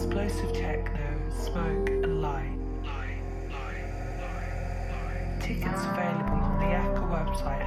explosive techno, smoke and light. Tickets available on the ACCA website